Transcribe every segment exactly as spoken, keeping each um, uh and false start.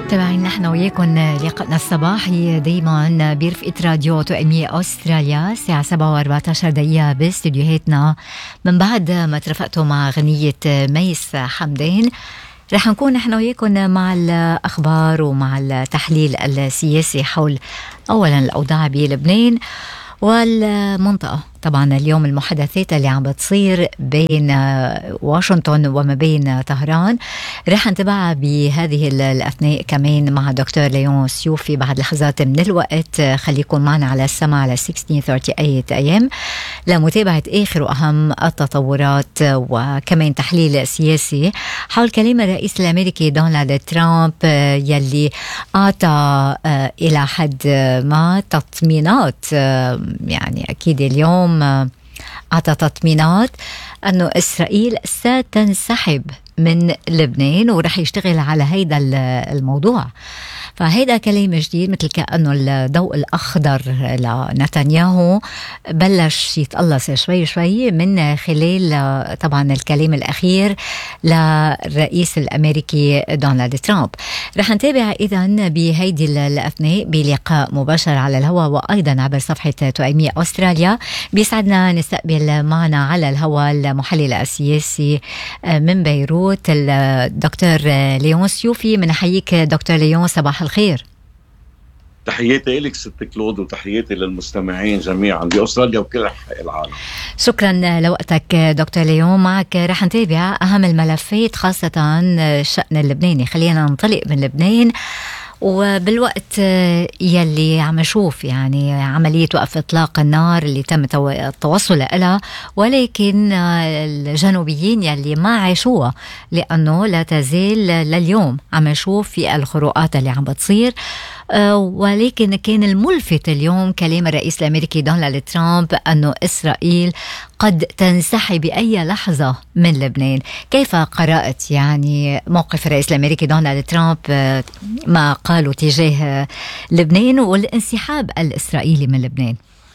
متابعين نحن وياكم لقائنا الصباحي دايما برفقة راديو توأمية أستراليا الساعة سبعة وأربعة عشر دقيقة باستديوهاتنا. من بعد ما ترفقتوا مع غنية ميس حمدان رح نكون نحن وياكم مع الأخبار ومع التحليل السياسي حول أولا الأوضاع بلبنان والمنطقة. طبعا اليوم المحادثات اللي عم بتصير بين واشنطن وما بين طهران رح نتابعها بهذه الأثناء كمان مع دكتور ليون سيوفي بعد لحظات من الوقت. خليكم معنا على السماع على ستة عشر ثلاثين اي ام لمتابعة آخر وأهم التطورات وكمان تحليل سياسي حول كلام الرئيس الأمريكي دونالد ترامب يلي أعطى إلى حد ما تطمينات، يعني أكيد اليوم أعطى تطمينات أنه إسرائيل ستنسحب من لبنان ورح يشتغل على هيدا الموضوع. فهيدا كلام جديد، مثل كأنه الضوء الأخضر لنتنياهو بلش يتقلص شوي شوي من خلال طبعا الكلام الأخير للرئيس الأمريكي دونالد ترامب. رح نتابع إذن بهيدي الأثناء بلقاء مباشر على الهواء وأيضا عبر صفحة توأمية أستراليا. بيسعدنا نستقبل معنا على الهواء المحلل السياسي من بيروت الدكتور ليون سيوفي. منحييك دكتور ليون، صباح الخير. تحياتي لك ست كلود وتحياتي للمستمعين جميعا بأستراليا وكل العالم. شكرا لوقتك دكتور ليون. معك رح نتابع أهم الملفات خاصة الشأن اللبناني. خلينا ننطلق من لبنان وبالوقت يلي عم نشوف يعني عملية وقف إطلاق النار اللي تم التوصل لها، ولكن الجنوبيين يلي ما عاشوها لأنه لا تزال لليوم عم نشوف في الخروقات اللي عم بتصير. ولكن كان الملفت اليوم كلام الرئيس الأمريكي دونالد ترامب أنه إسرائيل قد تنسحب بأي لحظة من لبنان. كيف قرأت يعني موقف الرئيس الأمريكي دونالد ترامب ما قالوا تجاه لبنان والانسحاب الإسرائيلي من لبنان؟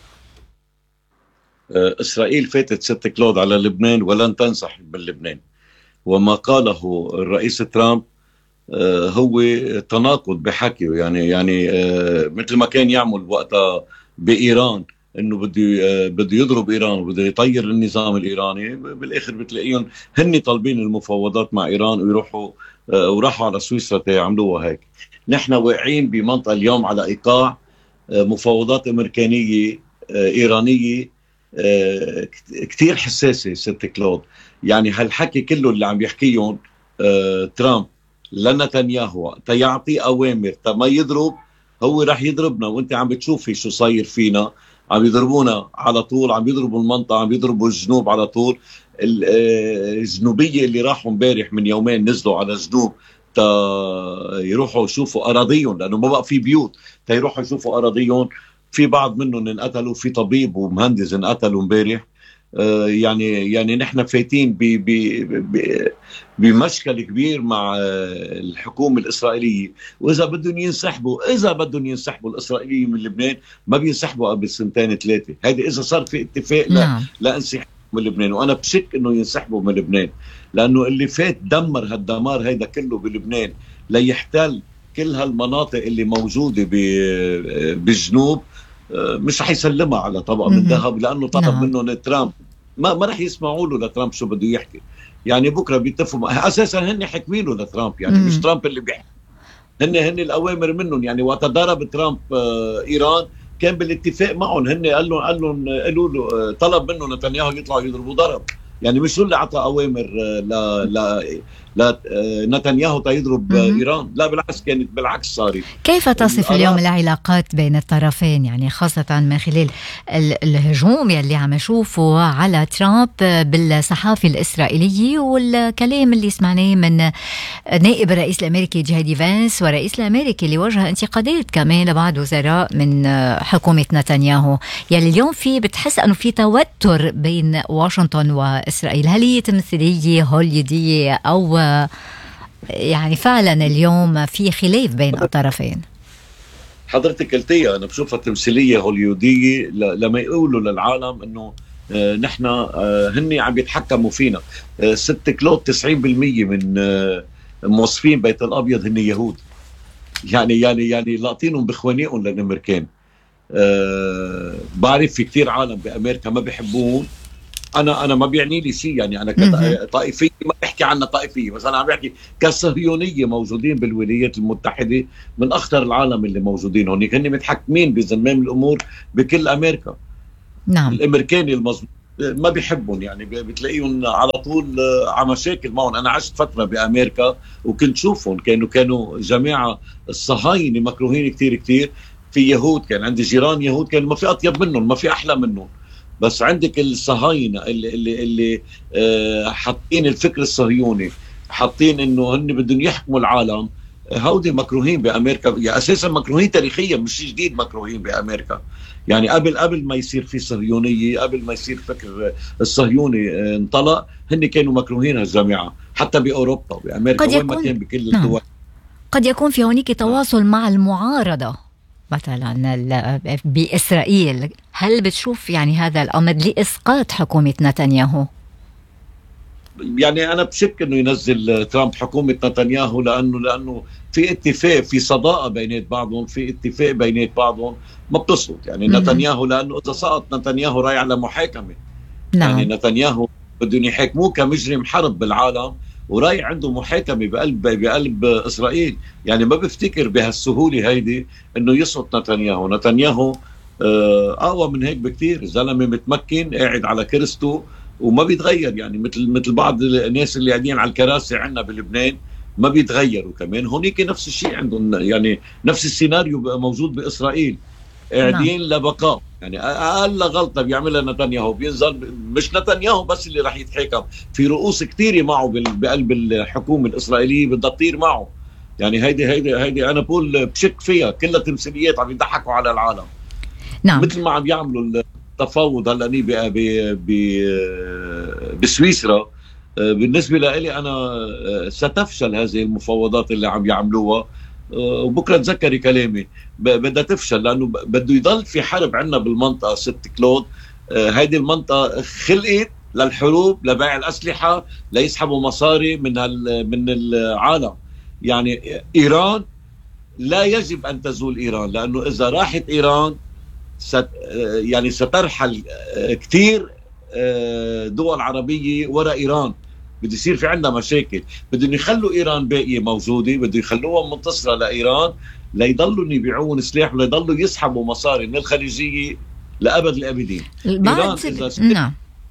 إسرائيل فاتت ست كلود على لبنان ولن تنسحب من لبنان، وما قاله الرئيس ترامب هو تناقض بحكيه. يعني يعني مثل ما كان يعمل وقتها بإيران انه بده بده يضرب ايران وبده يطير النظام الايراني، بالاخر بتلاقيهم هن طالبين المفاوضات مع ايران ويروحوا وراحوا على سويسرا يعملوها هيك. نحن واقعين بمنطقه اليوم على ايقاع مفاوضات امريكانيه ايرانيه كتير حساسه ست كلود. يعني هالحكي كله اللي عم يحكيهم ترامب لنتنياهو تيعطي اوامر تما يضرب، هو راح يضربنا. وانت عم بتشوفي شو صاير فينا، عم يضربونا على طول، عم يضربوا المنطقة، عم يضربوا الجنوب على طول. الجنوبية اللي راحوا امبارح من يومين نزلوا على الجنوب تا يروحوا يشوفوا أراضيهم، لأنه ما بقى في بيوت، تا يروحوا يشوفوا أراضيهم. في بعض منهم انقتلوا، في طبيب ومهندس انقتلوا امبارح. آه يعني يعني نحن فايتين بمشكل كبير مع الحكومة الإسرائيلية. وإذا بدهم ينسحبوا إذا بدهم ينسحبوا الإسرائيليين من لبنان ما بينسحبوا قبل سنتين ثلاثة. هذه إذا صار في اتفاق لا لانسحاب من لبنان، وأنا بشك إنه ينسحبوا من لبنان، لأنه اللي فات دمر هالدمار هيدا كله بلبنان ليحتل كل هالمناطق اللي موجودة بالجنوب. مش رح يسلمها على طبق من ذهب، لأنه طلب منهم ترامب ما ما رح يسمعوا له لترامب شو بده يحكي. يعني بكره بيتفقوا اساسا هن حكمينه لترامب، يعني مم. مش ترامب اللي بيحكي، هن هن الاوامر منهم. يعني وقت ضرب ترامب آه ايران كان بالاتفاق معهم، هن قال لهم قال لهم قالوا له آه طلب منه نتنياهو يطلعوا يضربوا ضرب. يعني مش هو اللي اعطى اوامر آه لا لا لا نتنياهو تيضرب إيران، لا بالعكس كانت بالعكس صارت. كيف تصف اليوم العلاقات بين الطرفين، يعني خاصة من خلال الهجوم يلي عم نشوفه على ترامب بالصحافة الإسرائيلية والكلام اللي سمعناه من نائب الرئيس الأمريكي جي دي فانس والرئيس الأمريكي اللي وجه انتقادات كمان لبعض وزراء من حكومة نتنياهو، يلي اليوم في بتحس أنه في توتر بين واشنطن وإسرائيل؟ هل هي تمثيلية هوليودية أو يعني فعلا اليوم في خلاف بين الطرفين؟ حضرتك قلتيها، أنا بشوفها تمثيلية هوليودية لما يقولوا للعالم إنه آه نحن آه هني عم يتحكموا فينا. آه ست كلود تسعين بالمية من آه موظفين بيت الأبيض هن يهود. يعني يعني يعني لاقطينهم بخوانيقهم للامريكان. أه بعرف في كتير عالم بامريكا ما بيحبون. انا انا ما بيعني لي شيء، يعني انا كطائفيه ما بحكي عنها طائفيه، بس انا عم بحكي كصهيونيه موجودين بالولايات المتحده، من اخطر العالم اللي موجودين هونيك، هن متحكمين بزمام الامور بكل امريكا. نعم. الامريكاني المظبوط ما بيحبهم، يعني بتلاقيهم على طول على مشاكل معهم. انا عشت فتره بامريكا وكنت شوفهم، كانوا كانوا جماعه الصهاينه مكروهين كثير كثير. في يهود، كان عندي جيران يهود كانوا ما في اطيب منهم، ما في احلى منهم. بس عندك الصهاينه اللي اللي اللي آه حاطين الفكر الصهيوني، حاطين انه هن بدهم يحكموا العالم. هودي مكروهين بامريكا، يعني اساسا مكروهين تاريخيا، مش جديد مكروهين بامريكا. يعني قبل قبل ما يصير في صهيونيه، قبل ما يصير فكر الصهيوني انطلق، هن كانوا مكروهين هالجماعه، حتى باوروبا وبامريكا وين ما كان بكل نعم. الدول. قد يكون في هناك تواصل نعم. مع المعارضه مثلا باسرائيل. هل بتشوف يعني هذا الامر لاسقاط حكومه نتنياهو؟ يعني انا بشك انه ينزل ترامب حكومه نتنياهو، لانه لانه في اتفاق، في صداقه بينات بعضهم، في اتفاق بينات بعضهم ما بتصوت. يعني م-م. نتنياهو لانه اذا سقط نتنياهو رايح على محاكمه. نعم. يعني نتنياهو بدهم يحاكموه كمجرم حرب بالعالم، ورايح عنده محاكمه بقلب بقلب اسرائيل. يعني ما بفتكر بهالسهوله هيدي انه يسقط نتنياهو. نتنياهو اقوى من هيك بكثير، زلمه متمكن قاعد على كرسته وما بيتغير. يعني مثل مثل بعض الناس اللي قاعدين على الكراسي عندنا بلبنان ما بيتغيروا. كمان هونيك نفس الشيء عندهم، يعني نفس السيناريو موجود باسرائيل، قاعدين نعم. لبقاء. يعني اقل غلطه بيعملها نتنياهو بينزل. مش نتنياهو بس اللي راح يتحاكم، في رؤوس كثيره معه بقلب الحكومه الاسرائيليه بدها تطير معه. يعني هيدي هيدي هيدي انا بقول بشك فيها، كلها تمثيليات عم يضحكوا على العالم. نعم. مثل ما عم يعملوا التفاوض هلا بسويسرا. بالنسبه لي انا ستفشل هذه المفاوضات اللي عم يعملوها، وبكره تذكري كلامي بدها تفشل، لانه بده يضل في حرب عندنا بالمنطقه. ست كلود، هيدي المنطقه خلقت للحروب، لبيع الاسلحه، ليسحبوا مصاري من من العالم. يعني ايران لا يجب ان تزول ايران، لانه اذا راحت ايران ست يعني سترحل كثير دول عربيه وراء ايران. بده يصير في عندنا مشاكل. بدهم يخلوا ايران باقيه موجوده، بده يخلوها منتصره لايران، ليضلوا يبيعون سلاح وليضلوا يسحبوا مصاري من الخليجيه لابد الابدين. ايران اذا نعم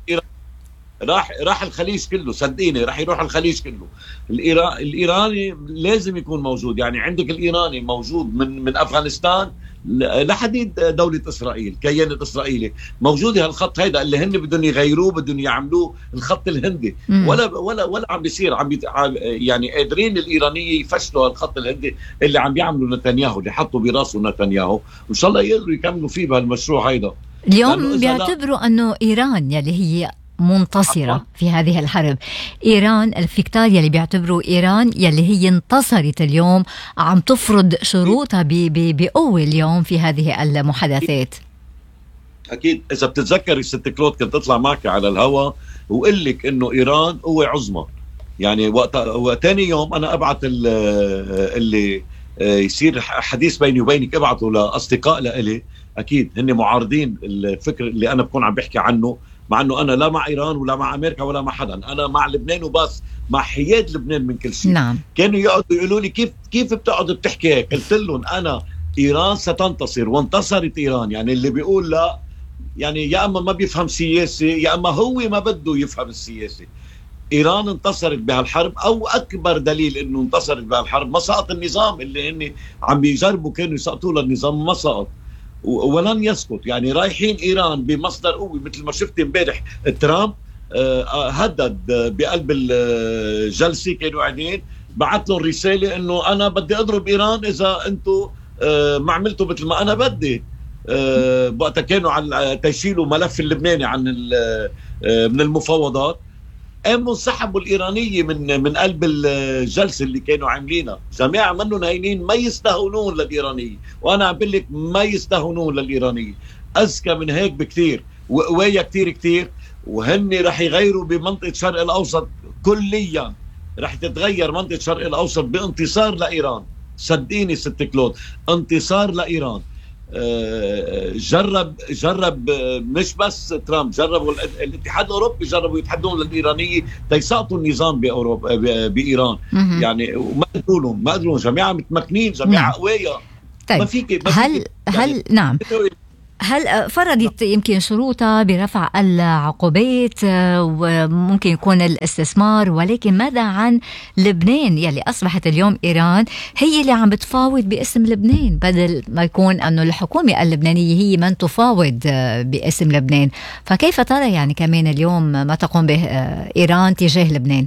راح راح الخليج كله، صدقيني راح يروح الخليج كله. الإيران الايراني لازم يكون موجود. يعني عندك الايراني موجود من من افغانستان لحديد دولة إسرائيل، كيان إسرائيلي موجودة. هالخط هيدا اللي هن بدهم يغيروه، بدهم يعملوه الخط الهندي. مم. ولا ولا ولا عم بيصير. عم بيت... يعني قادرين الإيرانية يفشلوا هالخط الهندي اللي عم بيعملوا نتنياهو، اللي حطوا براسه نتنياهو، وإن شاء الله يقدروا يكملوا فيه بهالمشروع هيدا. اليوم بيعتبروا لا... أنه إيران يلي هي منتصرة في هذه الحرب. إيران الفكتار يلي بيعتبروا إيران يلي هي انتصرت اليوم عم تفرض شروطها بقوة اليوم في هذه المحادثات. أكيد إذا بتتذكري ست كلود كنت تطلع معك على الهواء وقل لك إنه إيران قوة عظمى. يعني وقت وتاني يوم أنا أبعت اللي يصير حديث بيني وبينك ابعته لأصدقاء لإلي، أكيد هن معارضين الفكر اللي أنا بكون عم بحكي عنه، مع انه انا لا مع ايران ولا مع امريكا ولا مع حدا، انا مع لبنان وبس، مع حياد لبنان من كل شيء. نعم. كانوا يقعدوا يقولوا لي كيف كيف بتقعد بتحكي هيك؟ قلت لهم انا ايران ستنتصر، وانتصرت ايران. يعني اللي بيقول لا يعني يا اما ما بيفهم سياسه، يا اما هو ما بده يفهم السياسه. ايران انتصرت بهالحرب، او اكبر دليل انه انتصرت بهالحرب ما سقط النظام اللي هن عم بيجربوا كانوا يسقطوا للنظام، ما سقط ولن يسقط. يعني رايحين ايران بمصدر قوي، مثل ما شفت امبارح ترامب هدد بقلب الجلسه، كانوا قاعدين بعث لهم رساله انه انا بدي اضرب ايران اذا انتم ما عملتوا مثل ما انا بدي. وقتها كانوا على تيشيلوا ملف اللبناني عن من المفاوضات، قاموا انسحبوا الإيرانية من من قلب الجلسة اللي كانوا عاملينها. جماعة منهم هينين ما يستهونون للإيرانية، وأنا عم بقول لك ما يستهونون للإيرانية. أذكى من هيك بكتير وقوايا كتير كتير، وهن رح يغيروا بمنطقة شرق الأوسط كليا. رح تتغير منطقة شرق الأوسط بانتصار لإيران، صدقيني ست كلود، انتصار لإيران. جرب جرب مش بس ترامب، جربوا الاتحاد الأوروبي، جربوا يتحدون للإيرانية تيسقطوا النظام بأوروبا بإيران. يعني وما قدروا لهم، ما قدروا. جماعة متمكنين، جماعة قوية. طيب ما فيك ما هل فيك هل يعني نعم هل فرضت يمكن شروطها برفع العقوبات وممكن يكون الاستثمار، ولكن ماذا عن لبنان يلي أصبحت اليوم إيران هي اللي عم بتفاوض باسم لبنان، بدل ما يكون أنه الحكومة اللبنانية هي من تفاوض باسم لبنان؟ فكيف ترى يعني كمان اليوم ما تقوم به إيران تجاه لبنان؟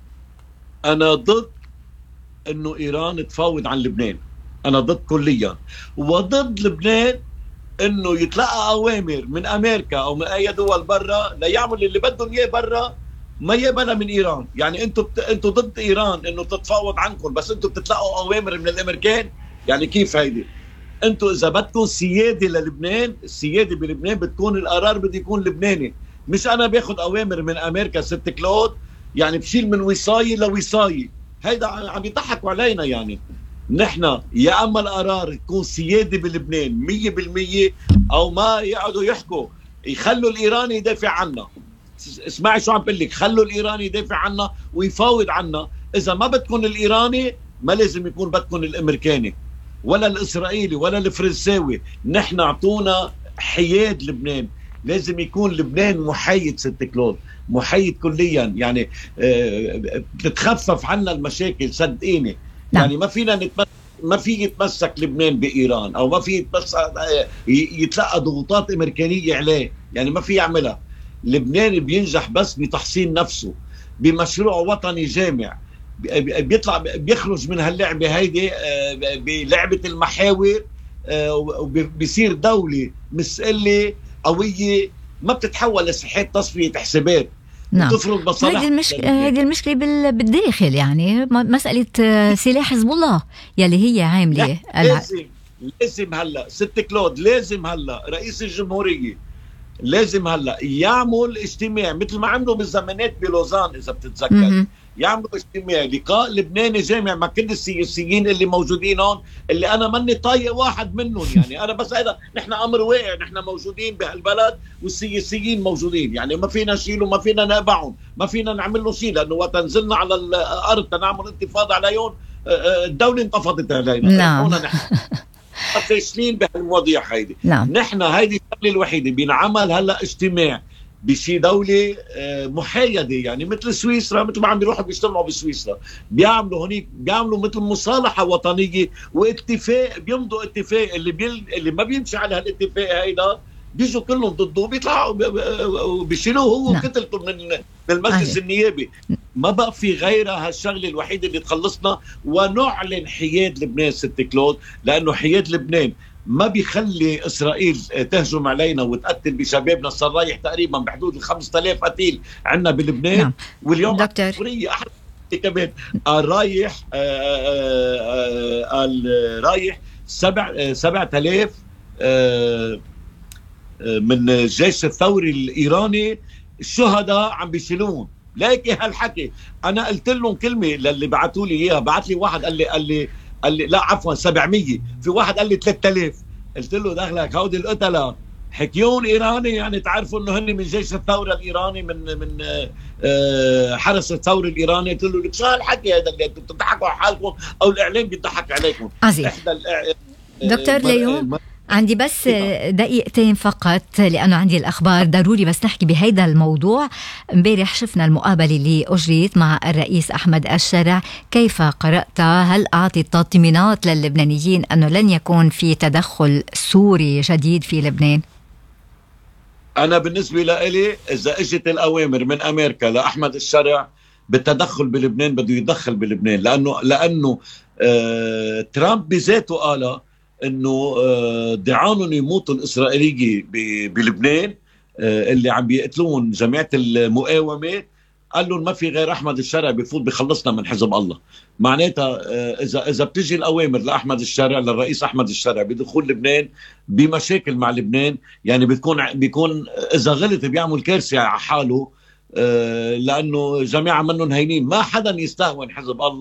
أنا ضد أنه إيران تفاوض عن لبنان، أنا ضد كليا، وضد لبنان انه يتلقى اوامر من امريكا او من اي دول برا ليعمل اللي بدهم اياه برا، ما يقبلها من ايران. يعني انتم بت... انتم ضد ايران انه تتفاوض عنكم، بس انتم بتتلقوا اوامر من الامريكان. يعني كيف هيدي؟ انتم اذا بدكم سياده للبنان، السياده بلبنان بتكون القرار بده يكون لبناني، مش انا باخذ اوامر من امريكا ست كلود، يعني بشيل من وصايه لوصايه. هيدا عم يضحكوا علينا. يعني نحن يا اما القرار تكون سياده بلبنان مية بالمية، او ما يقعدوا يحكوا يخلوا الايراني يدافع عنا. اسمعي شو عم بقول لك، خلوا الايراني يدافع عنا ويفاوض عنا. اذا ما بدكم الايراني ما لازم يكون بدكم الامريكاني ولا الاسرائيلي ولا الفرنساوي. نحن اعطونا حياد لبنان، لازم يكون لبنان محايد ست كلود، محايد كليا. يعني اه بتتخفف عنا المشاكل صدقيني. يعني ما فينا نتمسك، ما في يتمسك لبنان بإيران، أو ما في يتمسك يتلقى ضغوطات أمريكانية عليه. يعني ما في يعملها. لبنان بينجح بس بتحصين نفسه، بمشروع وطني جامع، بيطلع بيخرج من هاللعبة هيدي بلعبة المحاور، وبيصير دولة مستقلة قوية ما بتتحول لساحات تصفية حسابات. نعم. هذه المشكلة هذه المشكلة بالداخل، يعني مسألة سلاح حزب الله يلي هي عاملة. لازم لازم هلا ست كلود، لازم هلا رئيس الجمهورية لازم هلا يعمل اجتماع مثل ما عملوا بالزمانات بلوزان اذا بتتذكر. يعملوا اجتماع لقاء لبناني جامع مع كل السياسيين اللي موجودين هون، اللي انا ماني طايق واحد منهم. يعني انا بس هذا نحن امر واقع، نحن موجودين بهالبلد والسياسيين موجودين. يعني ما فينا نشيلهم، ما فينا نقبعهم، ما فينا نعمل له شيء، لانه وقت نزلنا على الارض تنعمل انتفاضه عليهم الدوله انتفضت علينا. نعم. نحن فاشلين بهالمواضيع هيدي. نعم. نحن هيدي الشغله الوحيده بينعمل هلا اجتماع بشي دولة محايدة، يعني مثل سويسرا، مثل ما عم بيروحوا بيجتمعوا بسويسرا، بيعملوا هنيك بيعملوا مثل مصالحة وطنية واتفاق، بيمضوا اتفاق. اللي بيل... اللي ما بيمشي على هالاتفاق هيدا بيجوا كلهم ضده، بيطلعوا وبيشيلوه هو وكتلته من من المجلس النيابي. ما بقى في غيرها هالشغلة الوحيدة اللي تخلصنا، ونعلن حياد لبنان ست كلود، لأنه حياد لبنان ما بيخلي إسرائيل تهجم علينا وتقتل بشبابنا. صار رايح تقريبا بحدود الخمسة آلاف قتيل عنا بلبنان. نعم. واليوم دكتور أحد كمان رايح رايح سبع سبعة آلاف من الجيش الثوري الإيراني الشهداء عم بيشيلون. لكن هالحكي أنا قلت لهم كلمة للي بعتوا لي إياها. بعت لي واحد قال لي قال لي قال لي لا عفوا سبعمية، في واحد قال لي ثلاثة آلاف. قلت له دخلك هودي القتلة حكيون إيراني، يعني تعرفوا إنه هن من جيش الثورة الإيراني، من من حرس الثورة الإيراني. قلت له لك شو هالحكي هذا اللي انتم بتضحكوا على حالكم او الإعلام بيضحك عليكم؟ عزيز دكتور ليوم عندي بس دقيقتين فقط لأنه عندي الأخبار ضروري بس نحكي بهذا الموضوع. امبارح شفنا المقابلة اللي أجريت مع الرئيس أحمد الشرع، كيف قرأتها؟ هل أعطي تطمينات للبنانيين أنه لن يكون في تدخل سوري جديد في لبنان؟ أنا بالنسبة لي إذا اجت الأوامر من أمريكا لأحمد الشرع بالتدخل بلبنان بده يدخل بلبنان، لأنه لأنه آه ترامب بذاته قال انه ضعانهم يموتوا الاسرائيليه بلبنان اللي عم بيقتلون جماعه المقاومه. قال لهم ما في غير احمد الشرع بيفوت بيخلصنا من حزب الله. معناتها اذا اذا بتجي الاوامر لاحمد الشرع، للرئيس احمد الشرع بدخول لبنان بمشاكل مع لبنان، يعني بتكون بيكون اذا غلط بيعمل كارثه على حاله، لانه جماعه منهم هينين. ما حدا يستهون حزب الله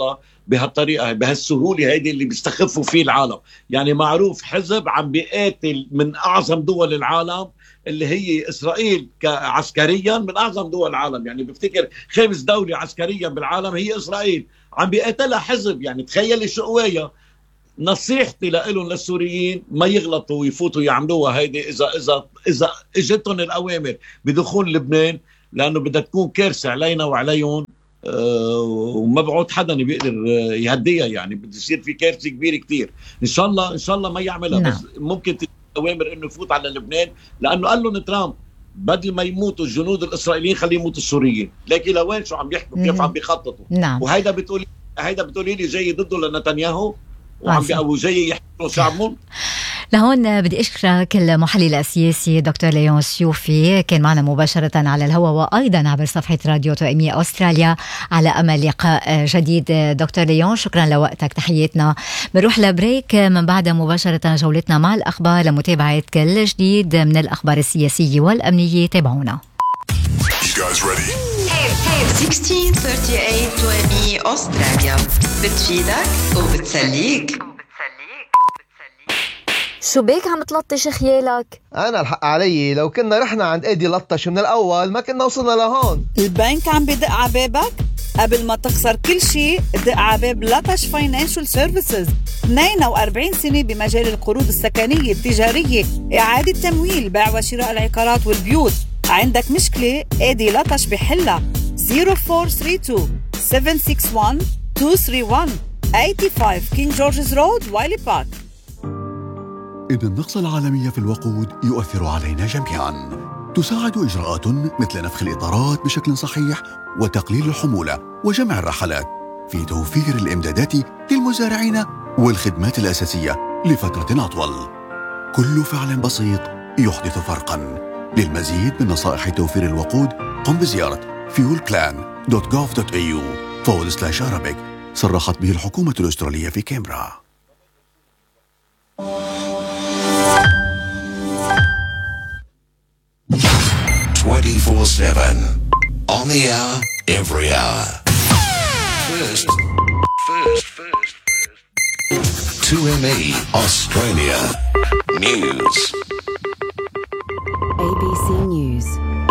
بهالطريقة بهالسهولة هيدي اللي بيستخفوا فيه العالم. يعني معروف حزب عم بيقاتل من أعظم دول العالم اللي هي إسرائيل عسكريا، من أعظم دول العالم. يعني بفتكر خامس دولة عسكريا بالعالم هي إسرائيل، عم بيقاتلها حزب. يعني تخيل شو قوايا. نصيحتي لهم للسوريين ما يغلطوا ويفوتوا يعملوها هيدي إذا إذا إذا إجتهم الأوامر بدخول لبنان، لأنه بدها تكون كارثة علينا وعليهم. أه وما بعود حدا بيقدر يهديها. يعني بده يصير في كارثة كبيرة كتير. إن شاء الله إن شاء الله ما يعملها. نعم. بس ممكن أوامر إنه يفوت على لبنان، لأنه قال لهم ترامب بدل ما يموتوا الجنود الإسرائيليين خليه يموتوا السوريين. لكن لوين شو عم يحكوا، كيف عم بيخططوا. نعم. وهيدا بتقولي هيدا بتقولي لي جاي ضده لنتنياهو وعم بيقوا جاي يحكوا شعبهم. لهون بدي أشكرك المحلل السياسي دكتور ليون سيوفي، كان معنا مباشرة على الهواء وأيضا عبر صفحة راديو توأمية أستراليا. على أمل لقاء جديد دكتور ليون، شكرا لوقتك، تحياتنا. بنروح لبريك، من بعدها مباشرة جولتنا مع الأخبار لمتابعة كل جديد من الأخبار السياسية والأمنية. تابعونا. ستة عشر ثلاثة وثلاثين توأمية أستراليا، بتفيدك وبتسليك. شو بيك عم تلطش خيالك؟ أنا الحق علي، لو كنا رحنا عند ايدي لطش من الأول ما كنا وصلنا لهون. البنك عم بدق عبابك؟ قبل ما تخسر كل شيء دق عباب لطش فاينانشال سيرفيسز. اثنين وأربعين سنة بمجال القروض السكنية التجارية، إعادة تمويل، بيع وشراء العقارات والبيوت. عندك مشكلة؟ ايدي لطش بحلها. صفر أربعة ثلاثة اثنين سبعة ستة واحد اثنين ثلاثة واحد خمسة وثمانين كينج جورجز رود، وايلي بارك. إن النقص العالمي في الوقود يؤثر علينا جميعاً. تساعد إجراءات مثل نفخ الإطارات بشكل صحيح وتقليل الحمولة وجمع الرحلات في توفير الإمدادات للمزارعين والخدمات الأساسية لفترة أطول. كل فعل بسيط يحدث فرقاً. للمزيد من نصائح توفير الوقود قم بزيارة fuel plan dot gov dot a u forward slash Arabic. صرحت به الحكومة الأسترالية في كامبرا. twenty-four seven on the hour, every hour. First, first, first, first. two M E Australia News. A B C News.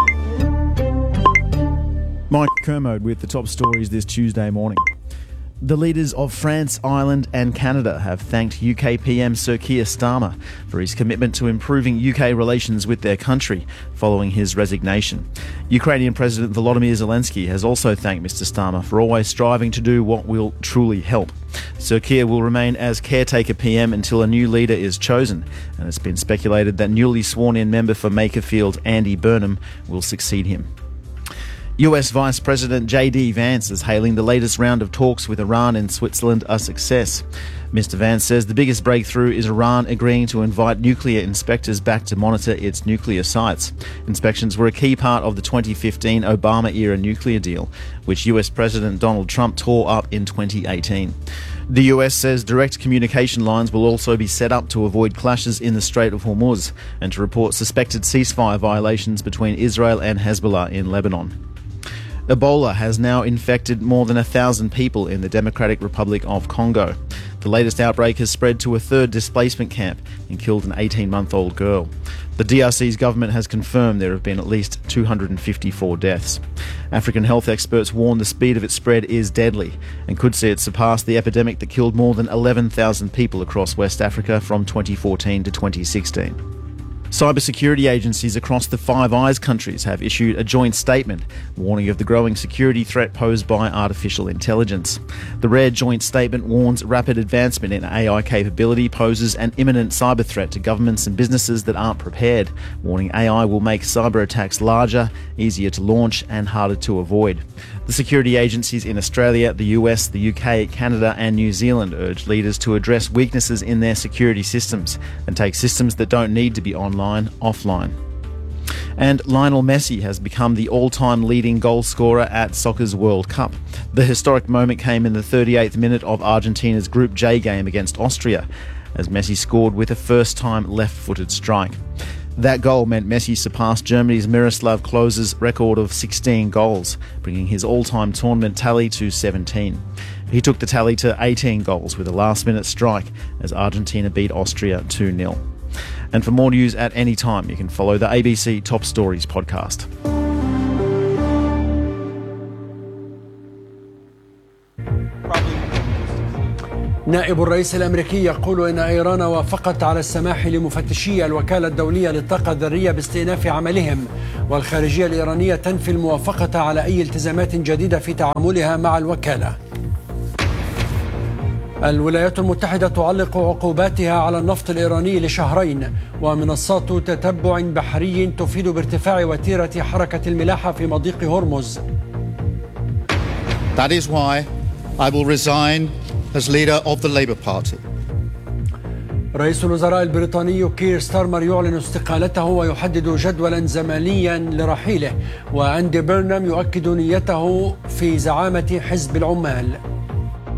Mike Kermode with the top stories this Tuesday morning. The leaders of France, Ireland and Canada have thanked U K P M Sir Keir Starmer for his commitment to improving U K relations with their country following his resignation. Ukrainian President Volodymyr Zelensky has also thanked Mister Starmer for always striving to do what will truly help. Sir Keir will remain as caretaker P M until a new leader is chosen, and it's been speculated that newly sworn-in member for Makerfield, Andy Burnham, will succeed him. U S Vice President J D Vance is hailing the latest round of talks with Iran and Switzerland a success. Mister Vance says the biggest breakthrough is Iran agreeing to invite nuclear inspectors back to monitor its nuclear sites. Inspections were a key part of the twenty fifteen Obama-era nuclear deal, which U S President Donald Trump tore up in twenty eighteen. The U S says direct communication lines will also be set up to avoid clashes in the Strait of Hormuz and to report suspected ceasefire violations between Israel and Hezbollah in Lebanon. Ebola has now infected more than a thousand people in the Democratic Republic of Congo. The latest outbreak has spread to a third displacement camp and killed an eighteen-month-old girl. The D R C's government has confirmed there have been at least two hundred fifty-four deaths. African health experts warn the speed of its spread is deadly and could see it surpass the epidemic that killed more than eleven thousand people across West Africa from twenty fourteen to twenty sixteen. Cybersecurity agencies across the Five Eyes countries have issued a joint statement warning of the growing security threat posed by artificial intelligence. The rare joint statement warns rapid advancement in A I capability poses an imminent cyber threat to governments and businesses that aren't prepared, warning A I will make cyber attacks larger, easier to launch and harder to avoid. The security agencies in Australia, the U S, the U K, Canada and New Zealand urge leaders to address weaknesses in their security systems and take systems that don't need to be online offline. And Lionel Messi has become the all-time leading goal scorer at soccer's World Cup. The historic moment came in the thirty-eighth minute of Argentina's Group J game against Austria, as Messi scored with a first-time left-footed strike. That goal meant Messi surpassed Germany's Miroslav Klose's record of sixteen goals, bringing his all-time tournament tally to seventeen. He took the tally to eighteen goals with a last-minute strike as Argentina beat Austria two nil. And for more news at any time, you can follow the A B C Top Stories podcast. نائب الرئيس الأمريكي يقول إن إيران وافقت على السماح لمفتشي الوكالة الدولية للطاقة الذرية باستئناف عملهم، والخارجية الإيرانية تنفي الموافقة على أي التزامات جديدة في تعاملها مع الوكالة. الولايات المتحدة تعلق عقوباتها على النفط الإيراني لشهرين، ومنصات تتبع بحري تفيد بارتفاع وتيرة حركة الملاحة في مضيق هرمز. That is why I will resign as leader of the Labour Party. رئيس الوزراء البريطاني كير ستارمر يعلن استقالته ويحدد جدولا زمنيا لرحيله، وأندي بيرنام يؤكد نيته في زعامة حزب العمال.